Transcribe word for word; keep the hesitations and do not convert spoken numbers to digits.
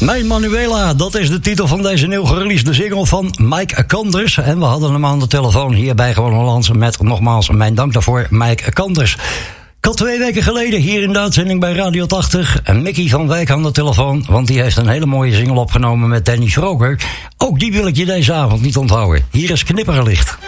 Mijn Manuela, dat is de titel van deze nieuw gereleasede single van Mike Kanders. En we hadden hem aan de telefoon hier bij Gewoon Hollands met nogmaals mijn dank daarvoor, Mike Kanders. Ik had twee weken geleden hier in de uitzending bij Radio tachtig Mickey van Wijk aan de telefoon, want die heeft een hele mooie single opgenomen met Danny Schroger. Ook die wil ik je deze avond niet onthouden. Hier is Knipperlicht.